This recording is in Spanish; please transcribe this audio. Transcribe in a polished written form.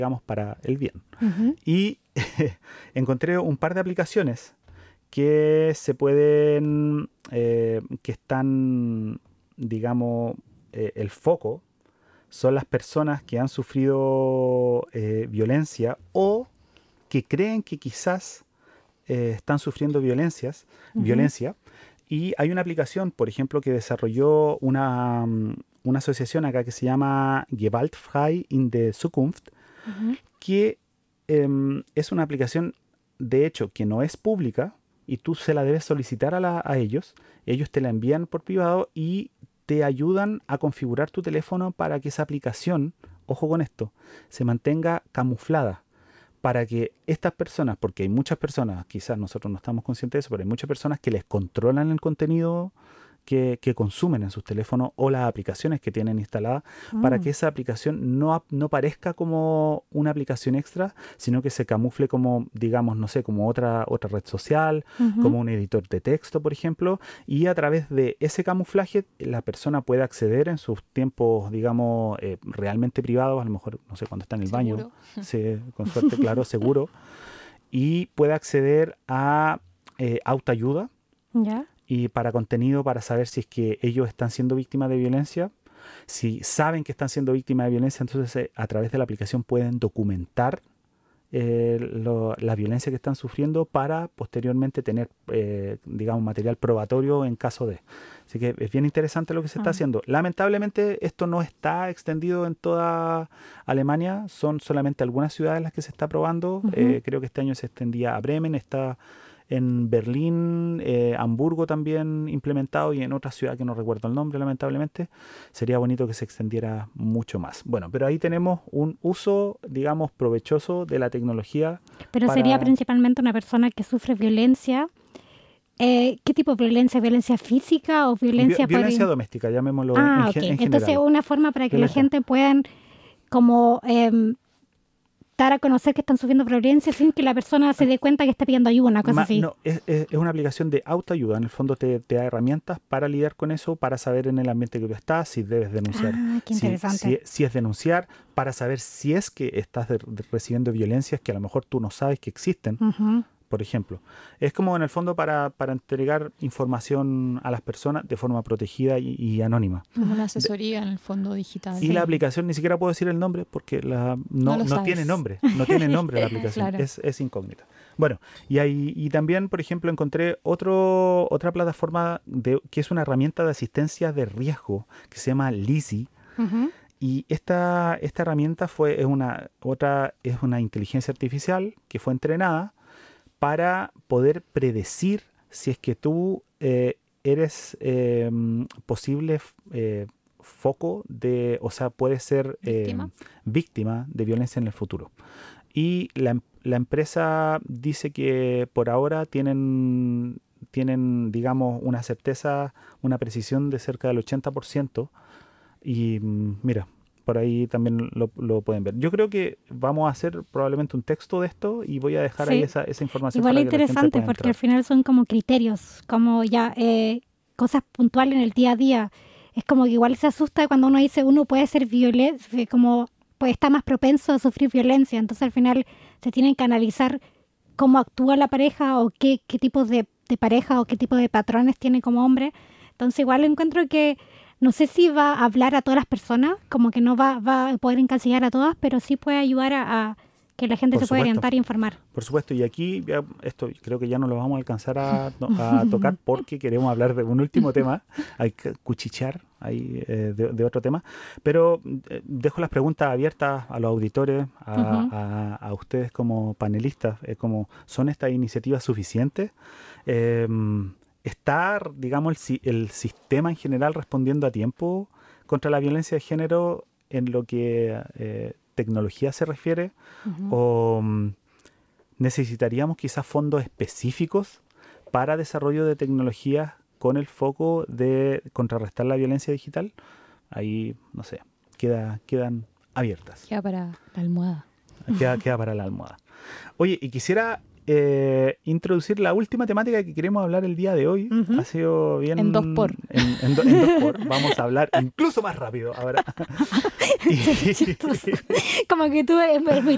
digamos, para el bien. Ujú. Y encontré un par de aplicaciones que se pueden, que están, digamos, el foco son las personas que han sufrido violencia o que creen que quizás están sufriendo Ujú. violencia. Y hay una aplicación, por ejemplo, que desarrolló una asociación acá que se llama Gewaltfrei in der Zukunft, Ujú. que es una aplicación, de hecho, que no es pública y tú se la debes solicitar a ellos. Ellos te la envían por privado y te ayudan a configurar tu teléfono para que esa aplicación, ojo con esto, se mantenga camuflada para que estas personas, porque hay muchas personas, quizás nosotros no estamos conscientes de eso, pero hay muchas personas que les controlan el contenido que consumen en sus teléfonos o las aplicaciones que tienen instaladas para que Mm. esa aplicación no parezca como una aplicación extra, sino que se camufle como, digamos, no sé, como otra red social, Ujú. como un editor de texto, por ejemplo, y a través de ese camuflaje la persona puede acceder en sus tiempos, digamos, realmente privados, a lo mejor, no sé, cuando está en el baño, Seguro. con suerte, claro, seguro, y puede acceder a autoayuda Ya. y para contenido para saber si es que ellos están siendo víctimas de violencia. Si saben que están siendo víctimas de violencia, entonces a través de la aplicación pueden documentar la violencia que están sufriendo para posteriormente tener, digamos, material probatorio en caso de. Así que es bien interesante lo que se está Ah. haciendo. Lamentablemente esto no está extendido en toda Alemania, son solamente algunas ciudades en las que se está probando. Ujú. Creo que este año se extendía a Bremen, está en Berlín, Hamburgo también implementado y en otra ciudad que no recuerdo el nombre, lamentablemente. Sería bonito que se extendiera mucho más. Bueno, pero ahí tenemos un uso, digamos, provechoso de la tecnología Pero sería para principalmente una persona que sufre violencia. ¿Qué tipo de violencia? ¿Violencia física o violencia por... violencia doméstica, llamémoslo Ah, ok. en Entonces general. una forma para que la Violencia. gente puedan como dar a conocer que están sufriendo violencia sin que la persona se dé cuenta que está pidiendo ayuda, una cosa así. No, es una aplicación de autoayuda. En el fondo te da herramientas para lidiar con eso, para saber en el ambiente que tú estás, si debes denunciar, Ah, qué interesante. si es denunciar, para saber si es que estás recibiendo violencias que a lo mejor tú no sabes que existen, Ujú. por ejemplo. Es como en el fondo para entregar información a las personas de forma protegida y anónima. Como una De- asesoría en el fondo digital. y Sí. la aplicación, ni siquiera puedo decir el nombre porque No lo no tiene sabes. nombre, no tiene nombre la aplicación, Claro. es incógnita. Bueno, y también, por ejemplo, encontré otra plataforma que es una herramienta de asistencia de riesgo que se llama Lizzy. Ujú. Y esta herramienta es una inteligencia artificial que fue entrenada para poder predecir si es que tú eres posible foco de, o sea, puedes ser Víctima. víctima de violencia en el futuro. Y la empresa dice que por ahora tienen, digamos, una certeza, una precisión de cerca del 80%. Y mira, por ahí también lo pueden ver. Yo creo que vamos a hacer probablemente un texto de esto y voy a dejar ahí Sí. esa información Igual para es que la gente interesante pueda porque al entrar. final son como criterios, como ya cosas puntuales en el día a día. Es como que igual se asusta cuando uno dice uno puede ser violento, como pues está más propenso a sufrir violencia. Entonces al final se tienen que analizar cómo actúa la pareja o qué tipos de pareja o qué tipo de patrones tiene como hombre. Entonces igual encuentro que no sé si va a hablar a todas las personas, como que no va a poder encasillar a todas, pero sí puede ayudar a que la gente Por se pueda supuesto, orientar y informar. por supuesto. Y aquí esto creo que ya no lo vamos a alcanzar a tocar porque queremos hablar de un último tema. Hay que cuchichear ahí de otro tema. Pero dejo las preguntas abiertas a los auditores, Ujú. a ustedes como panelistas. Como, ¿son estas iniciativas suficientes? Eh, ¿Está, digamos, el sistema en general respondiendo a tiempo contra la violencia de género en lo que tecnología se refiere? Ujú. ¿O necesitaríamos quizás fondos específicos para desarrollo de tecnologías con el foco de contrarrestar la violencia digital? Ahí, no sé, quedan abiertas. Queda para la almohada. Queda para la almohada. Oye, y quisiera introducir la última temática que queremos hablar el día de hoy. Ujú. Ha sido bien... En 2x. En 2x. Vamos a hablar incluso más rápido ahora. Y- Chistoso. Como que tú muy